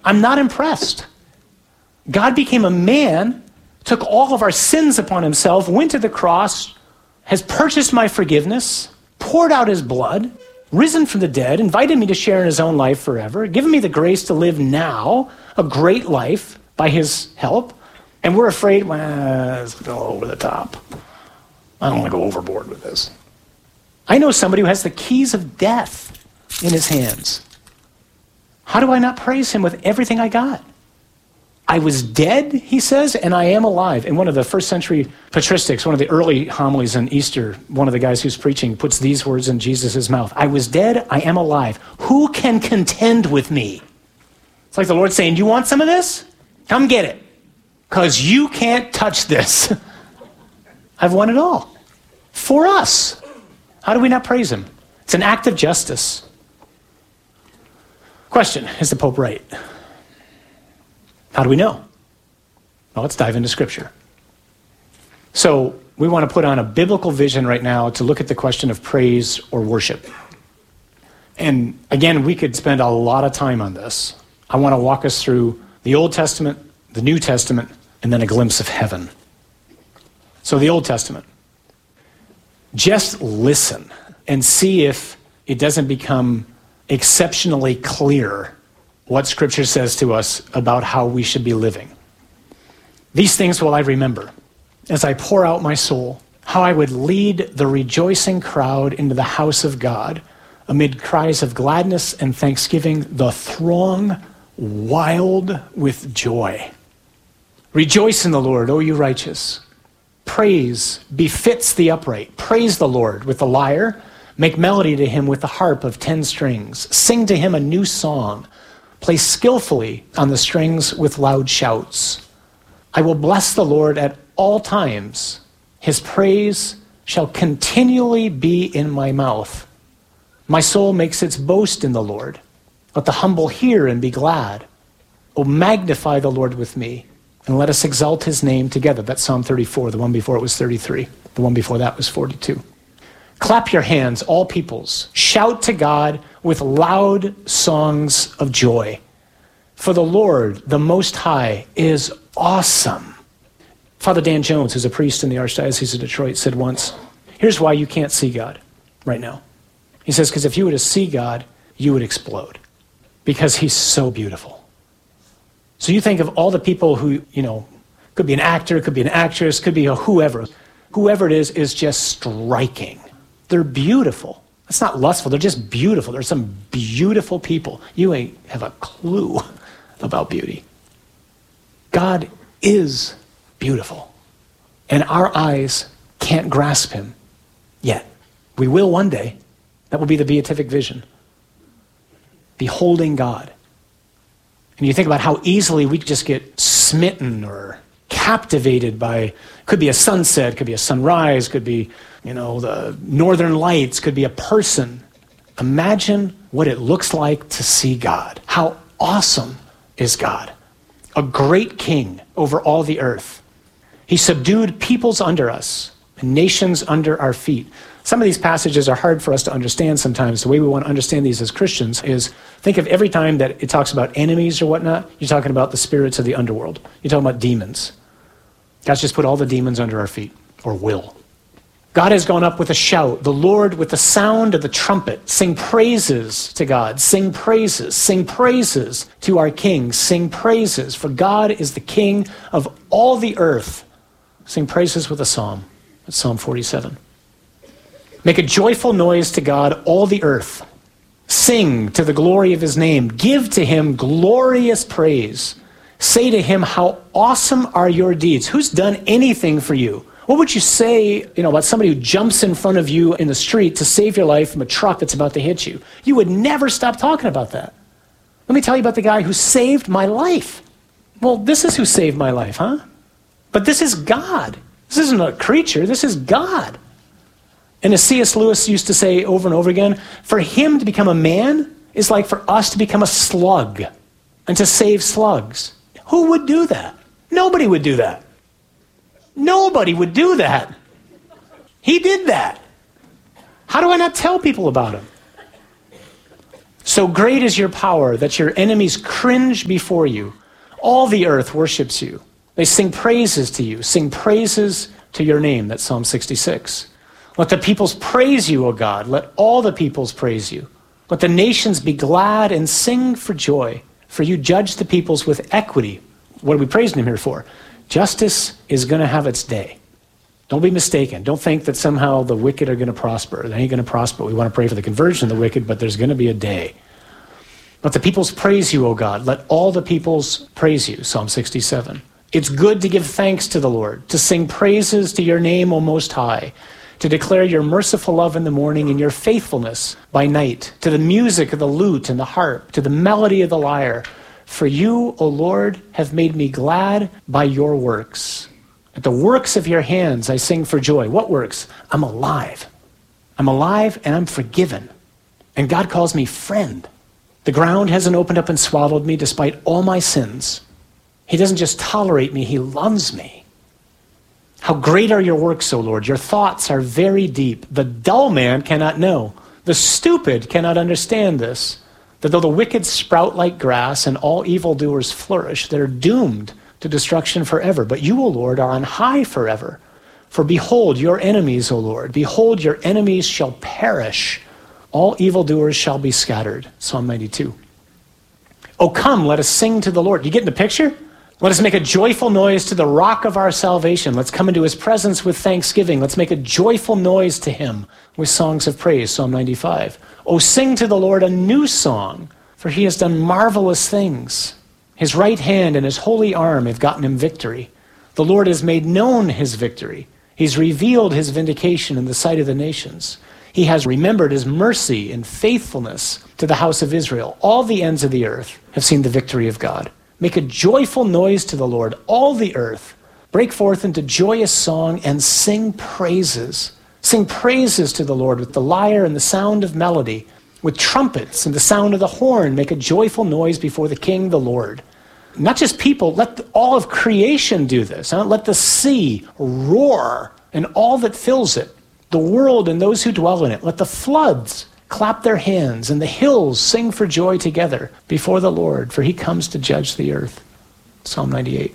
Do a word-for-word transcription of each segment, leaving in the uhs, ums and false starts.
I'm not impressed. God became a man, took all of our sins upon himself, went to the cross, has purchased my forgiveness, poured out his blood, risen from the dead, invited me to share in his own life forever, given me the grace to live now a great life by his help. And we're afraid, well, it's a little over the top. I don't want to go overboard with this. I know somebody who has the keys of death in his hands. How do I not praise him with everything I got? I was dead, he says, and I am alive. In one of the first century patristics, one of the early homilies on Easter, one of the guys who's preaching puts these words in Jesus' mouth. I was dead, I am alive. Who can contend with me? It's like the Lord saying, you want some of this? Come get it, because you can't touch this. I've won it all. For us. How do we not praise him? It's an act of justice. Question, is the Pope right? How do we know? Well, let's dive into Scripture. So we want to put on a biblical vision right now to look at the question of praise or worship. And again, we could spend a lot of time on this. I want to walk us through the Old Testament, the New Testament, and then a glimpse of heaven. So the Old Testament. Just listen and see if it doesn't become exceptionally clear what Scripture says to us about how we should be living. These things will I remember as I pour out my soul, how I would lead the rejoicing crowd into the house of God amid cries of gladness and thanksgiving, the throng wild with joy. Rejoice in the Lord, O you righteous. Praise befits the upright. Praise the Lord with the lyre. Make melody to him with the harp of ten strings. Sing to him a new song. Play skillfully on the strings with loud shouts. I will bless the Lord at all times. His praise shall continually be in my mouth. My soul makes its boast in the Lord. Let the humble hear and be glad. Oh, magnify the Lord with me, and let us exalt his name together. That's Psalm thirty-four. The one before it was thirty-three. The one before that was forty-two. Clap your hands, all peoples. Shout to God with loud songs of joy. For the Lord, the Most High, is awesome. Father Dan Jones, who's a priest in the Archdiocese of Detroit, said once, here's why you can't see God right now. He says, because if you were to see God, you would explode. Because he's so beautiful. So you think of all the people who, you know, could be an actor, could be an actress, could be a whoever. Whoever it is, is just striking. They're beautiful. It's not lustful. They're just beautiful. There's some beautiful people. You ain't have a clue about beauty. God is beautiful. And our eyes can't grasp him yet. We will one day. That will be the beatific vision. Beholding God. And you think about how easily we just get smitten or captivated by, could be a sunset, could be a sunrise, could be, you know, the northern lights, could be a person. Imagine what it looks like to see God. How awesome is God? A great king over all the earth. He subdued peoples under us and nations under our feet. Some of these passages are hard for us to understand sometimes. The way we want to understand these as Christians is think of every time that it talks about enemies or whatnot, you're talking about the spirits of the underworld. You're talking about demons. God's just put all the demons under our feet, or will. God has gone up with a shout, the Lord with the sound of the trumpet. Sing praises to God, sing praises, sing praises to our King, sing praises, for God is the King of all the earth. Sing praises with a psalm. That's Psalm forty-seven. Make a joyful noise to God, all the earth. Sing to the glory of his name. Give to him glorious praise. Say to him, how awesome are your deeds. Who's done anything for you? What would you say, you know, about somebody who jumps in front of you in the street to save your life from a truck that's about to hit you? You would never stop talking about that. Let me tell you about the guy who saved my life. Well, this is who saved my life, huh? But this is God. This isn't a creature. This is God. And as C S Lewis used to say over and over again, for him to become a man is like for us to become a slug and to save slugs. Who would do that? Nobody would do that. Nobody would do that. He did that. How do I not tell people about him? So great is your power that your enemies cringe before you. All the earth worships you. They sing praises to you. Sing praises to your name. That's Psalm sixty-six. Let the peoples praise you, O God. Let all the peoples praise you. Let the nations be glad and sing for joy. For you judge the peoples with equity. What are we praising him here for? Justice is going to have its day. Don't be mistaken. Don't think that somehow the wicked are going to prosper. They ain't going to prosper. We want to pray for the conversion of the wicked, but there's going to be a day. Let the peoples praise you, O God. Let all the peoples praise you. Psalm sixty-seven. It's good to give thanks to the Lord, to sing praises to your name, O Most High, to declare your merciful love in the morning and your faithfulness by night, to the music of the lute and the harp, to the melody of the lyre. For you, O Lord, have made me glad by your works. At the works of your hands I sing for joy. What works? I'm alive. I'm alive and I'm forgiven. And God calls me friend. The ground hasn't opened up and swallowed me despite all my sins. He doesn't just tolerate me, he loves me. How great are your works, O Lord. Your thoughts are very deep. The dull man cannot know. The stupid cannot understand this. That though the wicked sprout like grass and all evildoers flourish, they're doomed to destruction forever. But you, O Lord, are on high forever. For behold your enemies, O Lord. Behold, your enemies shall perish. All evildoers shall be scattered. Psalm ninety-two. Oh, come, let us sing to the Lord. You getting the picture? Let us make a joyful noise to the rock of our salvation. Let's come into his presence with thanksgiving. Let's make a joyful noise to him with songs of praise. Psalm ninety-five. Oh, sing to the Lord a new song, for he has done marvelous things. His right hand and his holy arm have gotten him victory. The Lord has made known his victory. He's revealed his vindication in the sight of the nations. He has remembered his mercy and faithfulness to the house of Israel. All the ends of the earth have seen the victory of God. Make a joyful noise to the Lord, all the earth. Break forth into joyous song and sing praises. Sing praises to the Lord with the lyre and the sound of melody, with trumpets and the sound of the horn. Make a joyful noise before the King, the Lord. Not just people, let the, all of creation do this. Huh? Let the sea roar and all that fills it, the world and those who dwell in it. Let the floods clap their hands, and the hills sing for joy together before the Lord, for he comes to judge the earth. Psalm ninety-eight.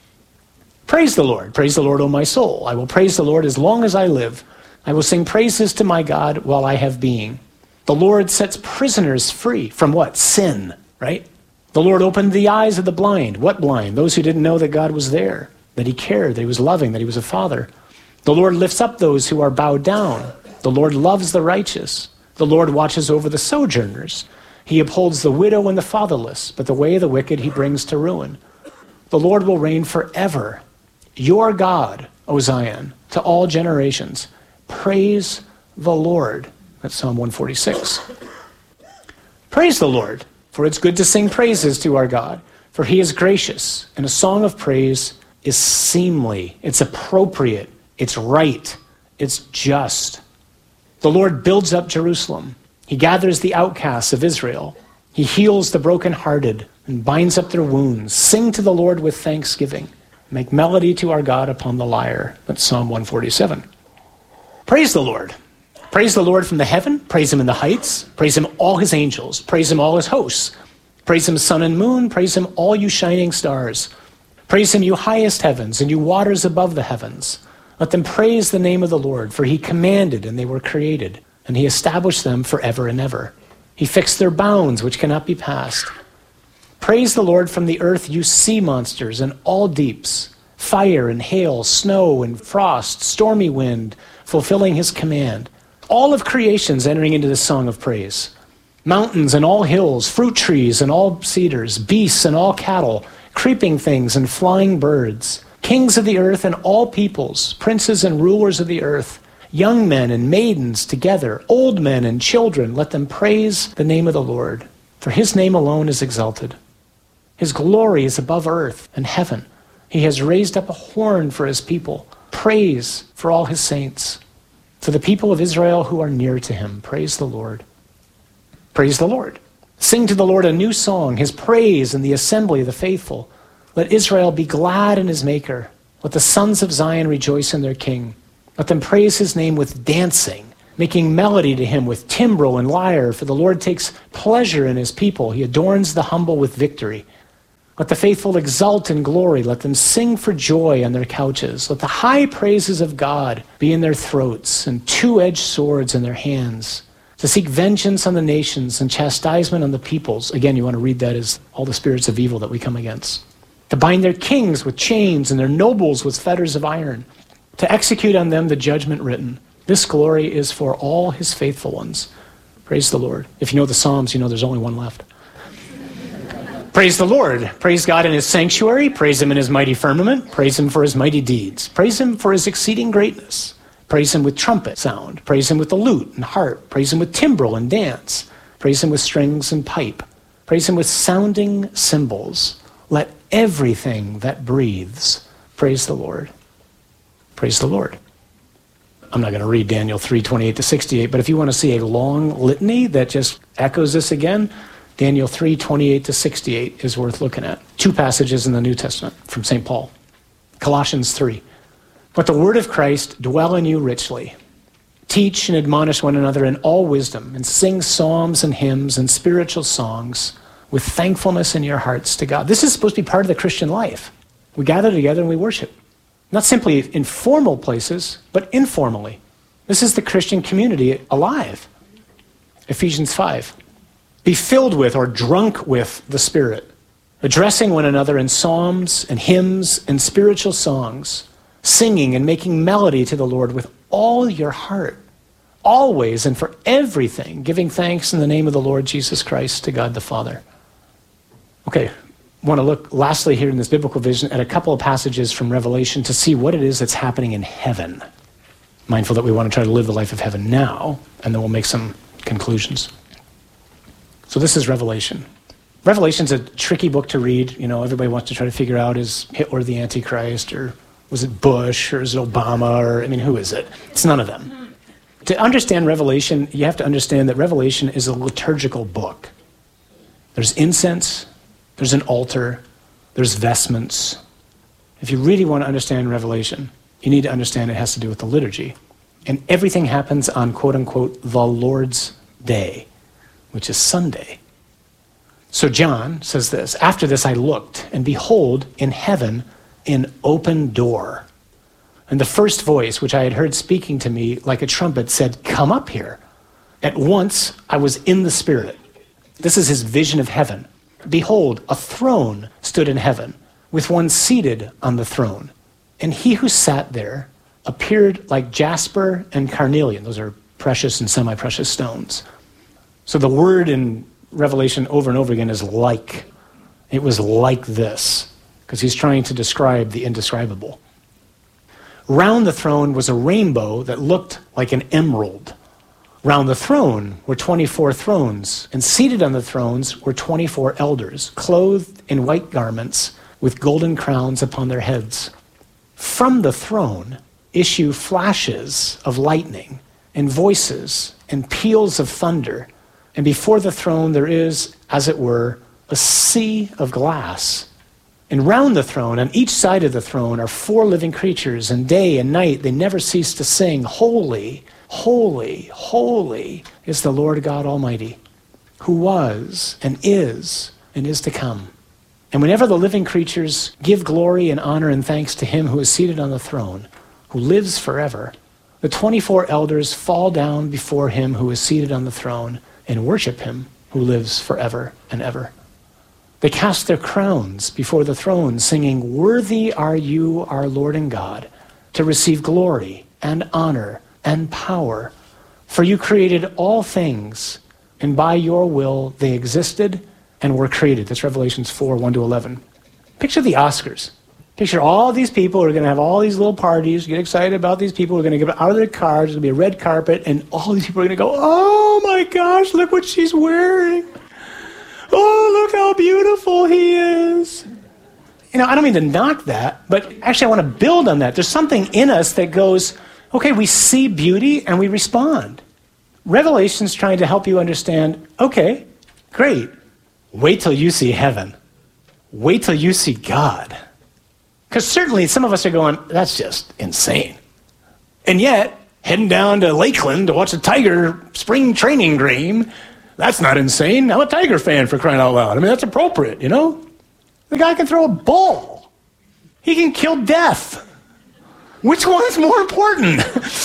Praise the Lord. Praise the Lord, O my soul. I will praise the Lord as long as I live. I will sing praises to my God while I have being. The Lord sets prisoners free from what? Sin, right? The Lord opened the eyes of the blind. What blind? Those who didn't know that God was there, that he cared, that he was loving, that he was a father. The Lord lifts up those who are bowed down. The Lord loves the righteous. The Lord watches over the sojourners. He upholds the widow and the fatherless, but the way of the wicked he brings to ruin. The Lord will reign forever. Your God, O Zion, to all generations. Praise the Lord. That's Psalm one forty-six. Praise the Lord, for it's good to sing praises to our God, for he is gracious, and a song of praise is seemly. It's appropriate. It's right. It's just. The Lord builds up Jerusalem. He gathers the outcasts of Israel. He heals the brokenhearted and binds up their wounds. Sing to the Lord with thanksgiving. Make melody to our God upon the lyre. That's Psalm one forty-seven. Praise the Lord. Praise the Lord from the heaven. Praise him in the heights. Praise him all his angels. Praise him all his hosts. Praise him sun and moon. Praise him all you shining stars. Praise him you highest heavens and you waters above the heavens. Let them praise the name of the Lord, for he commanded and they were created, and he established them forever and ever. He fixed their bounds which cannot be passed. Praise the Lord from the earth, you sea monsters and all deeps, fire and hail, snow and frost, stormy wind, fulfilling his command. All of creation's entering into this song of praise. Mountains and all hills, fruit trees and all cedars, beasts and all cattle, creeping things and flying birds, kings of the earth and all peoples, princes and rulers of the earth, young men and maidens together, old men and children, let them praise the name of the Lord, for his name alone is exalted. His glory is above earth and heaven. He has raised up a horn for his people, praise for all his saints, for the people of Israel who are near to him. Praise the Lord. Praise the Lord. Sing to the Lord a new song, his praise in the assembly of the faithful. Let Israel be glad in his maker. Let the sons of Zion rejoice in their king. Let them praise his name with dancing. making melody to him with timbrel and lyre, for the Lord takes pleasure in his people. He adorns the humble with victory. Let the faithful exult in glory. Let them sing for joy on their couches. Let the high praises of God be in their throats and two-edged swords in their hands, to seek vengeance on the nations and chastisement on the peoples. Again, you want to read that as all the spirits of evil that we come against. To bind their kings with chains and their nobles with fetters of iron, to execute on them the judgment written. This glory is for all his faithful ones. Praise the Lord. If you know the Psalms, you know there's only one left. Praise the Lord. Praise God in his sanctuary. Praise him in his mighty firmament. Praise him for his mighty deeds. Praise him for his exceeding greatness. Praise him with trumpet sound. Praise him with the lute and harp. Praise him with timbrel and dance. Praise him with strings and pipe. Praise him with sounding cymbals. Let everything that breathes praise the Lord. Praise the Lord. I'm not going to read Daniel three, twenty-eight to sixty-eight, but if you want to see a long litany that just echoes this again, Daniel three, twenty-eight to sixty-eight is worth looking at. Two passages in the New Testament from Saint Paul. Colossians three. Let the word of Christ dwell in you richly. Teach and admonish one another in all wisdom, and sing psalms and hymns and spiritual songs with thankfulness in your hearts to God. This is supposed to be part of the Christian life. We gather together and we worship. Not simply in formal places, but informally. This is the Christian community alive. Ephesians five. Be filled with or drunk with the Spirit, addressing one another in psalms and hymns and spiritual songs, singing and making melody to the Lord with all your heart, always and for everything, giving thanks in the name of the Lord Jesus Christ to God the Father. Okay, I want to look lastly here in this biblical vision at a couple of passages from Revelation to see what it is that's happening in heaven. Mindful that we want to try to live the life of heaven now, and then we'll make some conclusions. So this is Revelation. Revelation's a tricky book to read. You know, everybody wants to try to figure out, is Hitler the Antichrist, or was it Bush, or is it Obama, or, I mean, who is it? It's none of them. To understand Revelation, you have to understand that Revelation is a liturgical book. There's incense, there's an altar, there's vestments. If you really want to understand Revelation, you need to understand it has to do with the liturgy. And everything happens on, quote-unquote, the Lord's Day, which is Sunday. So John says this, after this I looked, and behold, in heaven, an open door. And the first voice, which I had heard speaking to me like a trumpet, said, come up here. At once I was in the Spirit. This is his vision of heaven. Behold, a throne stood in heaven, with one seated on the throne. And he who sat there appeared like jasper and carnelian. Those are precious and semi-precious stones. So the word in Revelation over and over again is like. It was like this, because he's trying to describe the indescribable. Round the throne was a rainbow that looked like an emerald. Round the throne were twenty-four thrones, and seated on the thrones were twenty-four elders, clothed in white garments with golden crowns upon their heads. From the throne issue flashes of lightning and voices and peals of thunder. And before the throne there is, as it were, a sea of glass. And round the throne, on each side of the throne, are four living creatures, and day and night they never cease to sing, holy, holy, holy is the Lord God Almighty, who was and is and is to come. And whenever the living creatures give glory and honor and thanks to him who is seated on the throne, who lives forever, the twenty-four elders fall down before him who is seated on the throne and worship him who lives forever and ever. They cast their crowns before the throne, singing, worthy are you, our Lord and God, to receive glory and honor and power. For you created all things, and by your will they existed and were created. That's Revelations four, one to eleven. Picture the Oscars. Picture all these people who are going to have all these little parties, get excited about these people who are going to get out of their cars, there's going to be a red carpet, and all these people are going to go, oh my gosh, look what she's wearing. Oh, look how beautiful he is. You know, I don't mean to knock that, but actually I want to build on that. There's something in us that goes, okay, we see beauty and we respond. Revelation's trying to help you understand, okay, great. Wait till you see heaven. Wait till you see God. Because certainly some of us are going, that's just insane. And yet, heading down to Lakeland to watch a Tiger spring training game. That's not insane. I'm a Tiger fan, for crying out loud. I mean, that's appropriate, you know? The guy can throw a ball. He can kill death. Which one's more important?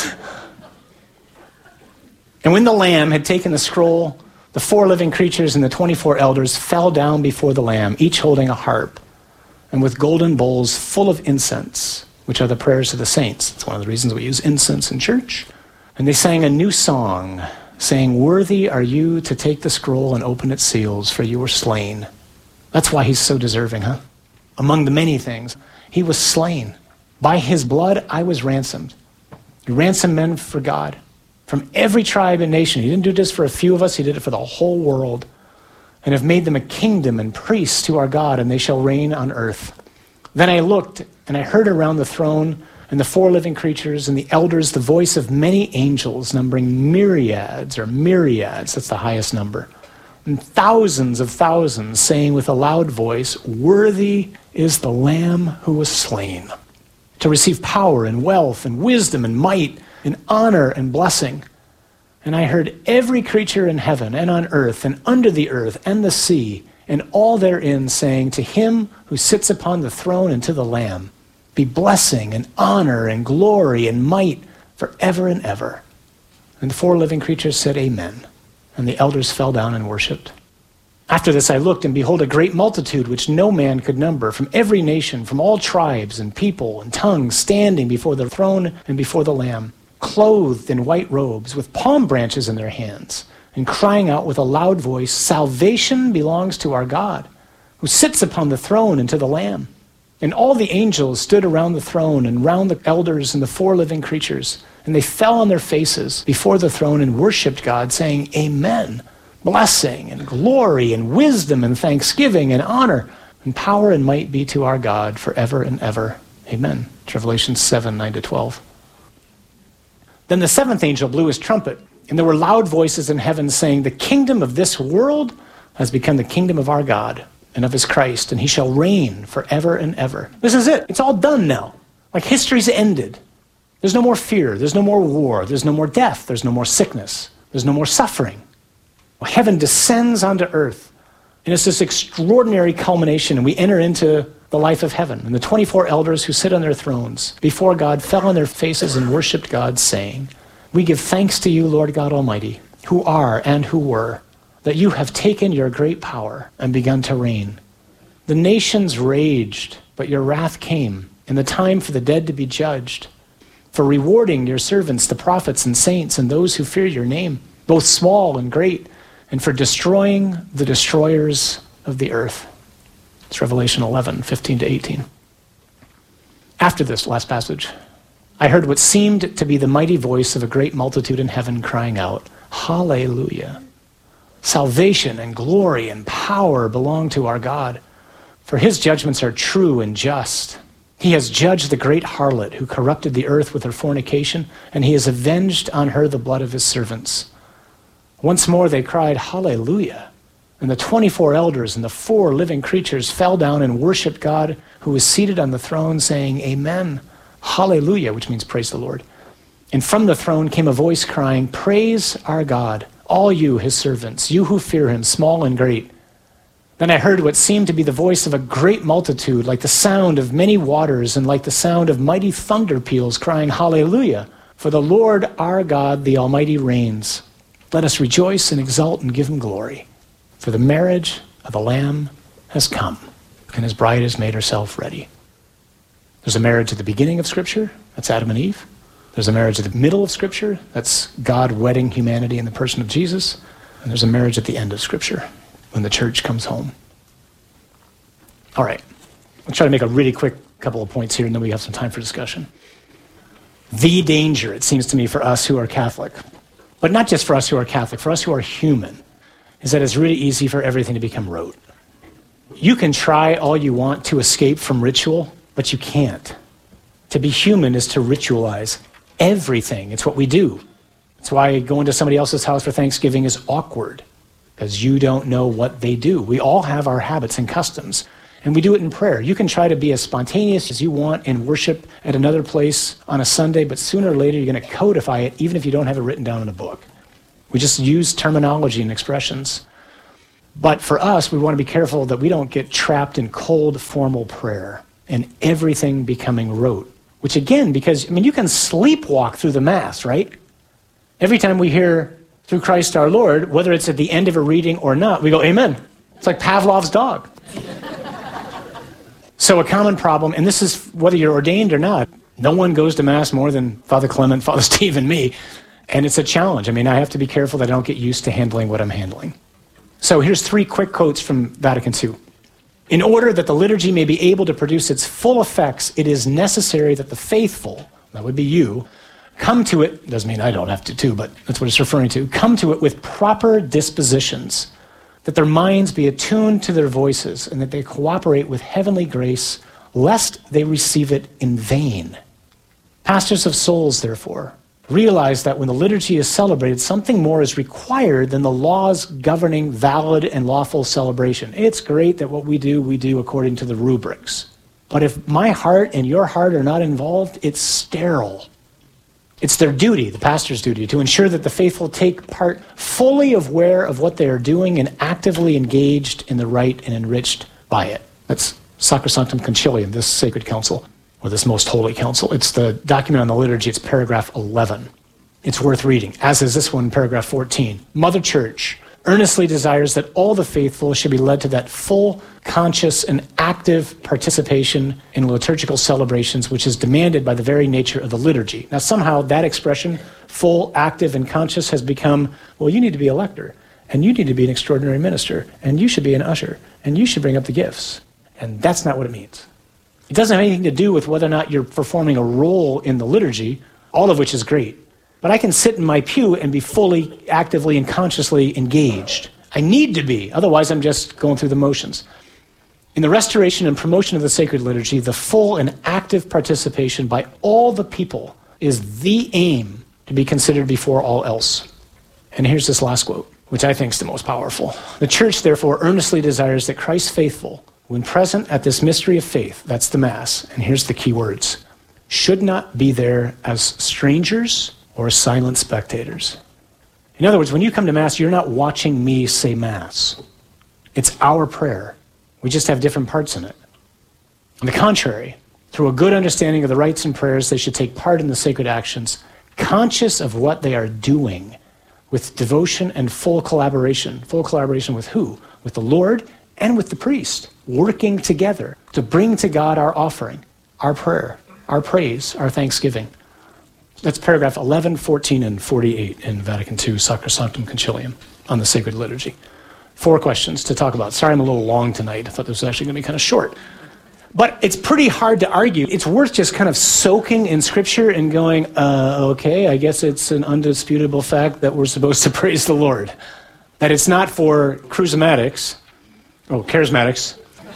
And when the Lamb had taken the scroll, the four living creatures and the twenty-four elders fell down before the Lamb, each holding a harp, and with golden bowls full of incense, which are the prayers of the saints. It's one of the reasons we use incense in church. And they sang a new song, saying, "Worthy are you to take the scroll and open its seals, for you were slain." That's why he's so deserving, huh? Among the many things, he was slain. By his blood, I was ransomed. He ransomed men for God from every tribe and nation. He didn't do this for a few of us. He did it for the whole world, and have made them a kingdom and priests to our God, and they shall reign on earth. Then I looked, and I heard around the throne and the four living creatures and the elders the voice of many angels, numbering myriads or myriads, that's the highest number, and thousands of thousands, saying with a loud voice, "Worthy is the Lamb who was slain to receive power and wealth and wisdom and might and honor and blessing." And I heard every creature in heaven and on earth and under the earth and the sea and all therein saying, "To him who sits upon the throne and to the Lamb be blessing and honor and glory and might forever and ever." And the four living creatures said, "Amen." And the elders fell down and worshipped. After this I looked, and behold, a great multitude which no man could number, from every nation, from all tribes and people and tongues, standing before the throne and before the Lamb, clothed in white robes, with palm branches in their hands, and crying out with a loud voice, "Salvation belongs to our God, who sits upon the throne and to the Lamb." And all the angels stood around the throne and round the elders and the four living creatures, and they fell on their faces before the throne and worshipped God, saying, "Amen. Blessing and glory and wisdom and thanksgiving and honor and power and might be to our God forever and ever. Amen." It's Revelation seven, nine to twelve. Then the seventh angel blew his trumpet, and there were loud voices in heaven saying, "The kingdom of this world has become the kingdom of our God and of his Christ, and he shall reign forever and ever." This is it. It's all done now. Like history's ended. There's no more fear. There's no more war. There's no more death. There's no more sickness. There's no more suffering. Well, heaven descends onto earth, and it's this extraordinary culmination, and we enter into the life of heaven. And the twenty-four elders who sit on their thrones before God fell on their faces and worshipped God, saying, "We give thanks to you, Lord God Almighty, who are and who were, that you have taken your great power and begun to reign. The nations raged, but your wrath came, and the time for the dead to be judged, for rewarding your servants, the prophets and saints, and those who fear your name, both small and great, and for destroying the destroyers of the earth." It's Revelation eleven, fifteen to eighteen. After this last passage, I heard what seemed to be the mighty voice of a great multitude in heaven crying out, "Hallelujah! Salvation and glory and power belong to our God, for his judgments are true and just. He has judged the great harlot who corrupted the earth with her fornication, and he has avenged on her the blood of his servants." Once more they cried, "Hallelujah!" And the twenty-four elders and the four living creatures fell down and worshipped God who was seated on the throne, saying, "Amen. Hallelujah," which means praise the Lord. And from the throne came a voice crying, "Praise our God, all you his servants, you who fear him, small and great." Then I heard what seemed to be the voice of a great multitude, like the sound of many waters and like the sound of mighty thunder peals, crying, "Hallelujah! For the Lord our God, the Almighty, reigns. Let us rejoice and exult and give him glory. For the marriage of the Lamb has come, and his bride has made herself ready." There's a marriage at the beginning of Scripture. That's Adam and Eve. There's a marriage at the middle of Scripture. That's God wedding humanity in the person of Jesus. And there's a marriage at the end of Scripture, when the church comes home. All right. I'll try to make a really quick couple of points here, and then we have some time for discussion. The danger, it seems to me, for us who are Catholic, but not just for us who are Catholic, for us who are human, is that it's really easy for everything to become rote. You can try all you want to escape from ritual, but you can't. To be human is to ritualize everything. It's what we do. It's why going to somebody else's house for Thanksgiving is awkward, because you don't know what they do. We all have our habits and customs. And we do it in prayer. You can try to be as spontaneous as you want in worship at another place on a Sunday, but sooner or later you're going to codify it, even if you don't have it written down in a book. We just use terminology and expressions. But for us, we want to be careful that we don't get trapped in cold, formal prayer and everything becoming rote. Which again, because, I mean, you can sleepwalk through the Mass, right? Every time we hear, through Christ our Lord, whether it's at the end of a reading or not, we go, amen. It's like Pavlov's dog. So a common problem, and this is whether you're ordained or not, no one goes to Mass more than Father Clement, Father Steve, and me. And it's a challenge. I mean, I have to be careful that I don't get used to handling what I'm handling. So here's three quick quotes from Vatican Two. In order that the liturgy may be able to produce its full effects, it is necessary that the faithful, that would be you, come to it, doesn't mean I don't have to too, but that's what it's referring to, come to it with proper dispositions, that their minds be attuned to their voices, and that they cooperate with heavenly grace, lest they receive it in vain. Pastors of souls, therefore, realize that when the liturgy is celebrated, something more is required than the laws governing valid and lawful celebration. It's great that what we do, we do according to the rubrics. But if my heart and your heart are not involved, it's sterile. It's their duty, the pastor's duty, to ensure that the faithful take part fully aware of what they are doing and actively engaged in the rite and enriched by it. That's Sacrosanctum Concilium, this sacred council, or this most holy council. It's the document on the liturgy. It's paragraph eleven. It's worth reading, as is this one, paragraph fourteen. Mother Church earnestly desires that all the faithful should be led to that full, conscious, and active participation in liturgical celebrations, which is demanded by the very nature of the liturgy. Now, somehow that expression, full, active, and conscious, has become, well, you need to be a lector, and you need to be an extraordinary minister, and you should be an usher, and you should bring up the gifts. And that's not what it means. It doesn't have anything to do with whether or not you're performing a role in the liturgy, all of which is great. But I can sit in my pew and be fully, actively, and consciously engaged. I need to be, otherwise I'm just going through the motions. In the restoration and promotion of the sacred liturgy, the full and active participation by all the people is the aim to be considered before all else. And here's this last quote, which I think is the most powerful. The Church, therefore, earnestly desires that Christ's faithful, when present at this mystery of faith, that's the Mass, and here's the key words, should not be there as strangers or silent spectators. In other words, when you come to Mass, you're not watching me say Mass. It's our prayer. We just have different parts in it. On the contrary, through a good understanding of the rites and prayers, they should take part in the sacred actions, conscious of what they are doing, with devotion and full collaboration. Full collaboration with who? With the Lord and with the priest, working together to bring to God our offering, our prayer, our praise, our thanksgiving. That's paragraph eleven, fourteen, and forty-eight in Vatican Two, Sacrosanctum Concilium, on the sacred liturgy. Four questions to talk about. Sorry I'm a little long tonight. I thought this was actually going to be kind of short. But it's pretty hard to argue. It's worth just kind of soaking in Scripture and going, uh, okay, I guess it's an undisputable fact that we're supposed to praise the Lord. That it's not for charismatics, oh, charismatics.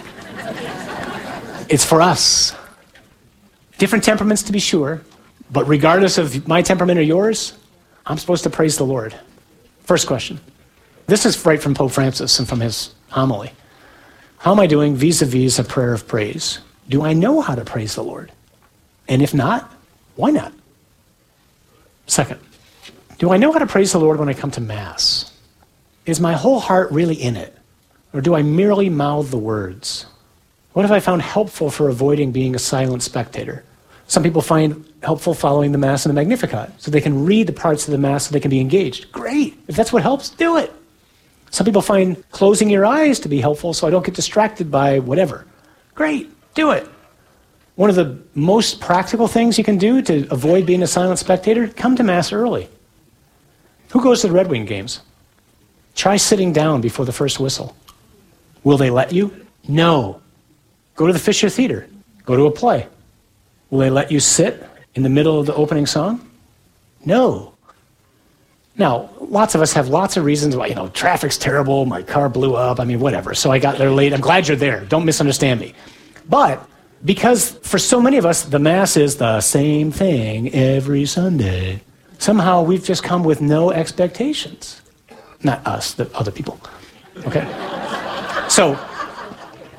It's for us. Different temperaments, to be sure. But regardless of my temperament or yours, I'm supposed to praise the Lord. First question. This is right from Pope Francis and from his homily. How am I doing vis-a-vis a prayer of praise? Do I know how to praise the Lord? And if not, why not? Second, do I know how to praise the Lord when I come to Mass? Is my whole heart really in it? Or do I merely mouth the words? What have I found helpful for avoiding being a silent spectator? Some people find helpful following the Mass in the Magnificat, so they can read the parts of the Mass so they can be engaged. Great. If that's what helps, do it. Some people find closing your eyes to be helpful so I don't get distracted by whatever. Great. Do it. One of the most practical things you can do to avoid being a silent spectator, come to Mass early. Who goes to the Red Wing games? Try sitting down before the first whistle. Will they let you? No. Go to the Fisher Theater. Go to a play. Will they let you sit in the middle of the opening song? No. Now, lots of us have lots of reasons why, you know, traffic's terrible, my car blew up, I mean, whatever, so I got there late. I'm glad you're there. Don't misunderstand me. But because for so many of us, the Mass is the same thing every Sunday, somehow we've just come with no expectations. Not us, the other people. Okay? So,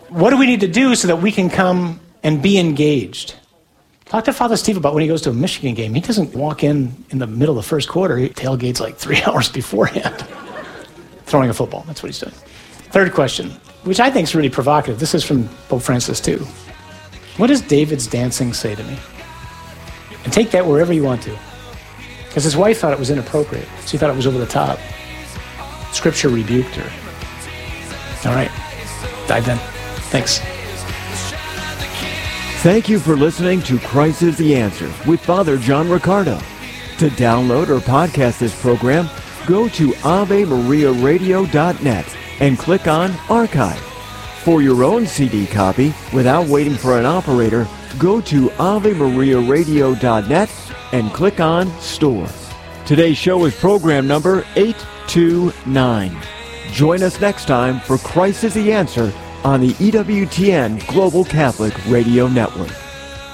what do we need to do so that we can come and be engaged? Talk to Father Steve about when he goes to a Michigan game. He doesn't walk in in the middle of the first quarter. He tailgates like three hours beforehand. Throwing a football, that's what he's doing. Third question, which I think is really provocative. This is from Pope Francis too. What does David's dancing say to me? And take that wherever you want to. Because his wife thought it was inappropriate. She thought it was over the top. Scripture rebuked her. All right, dive in. Thanks. Thank you for listening to Christ is the Answer with Father John Riccardo. To download or podcast this program, go to ave maria radio dot net and click on Archive. For your own C D copy, without waiting for an operator, go to ave maria radio dot net and click on Store. Today's show is program number eight two nine. Join us next time for Christ is the Answer on the E W T N Global Catholic Radio Network.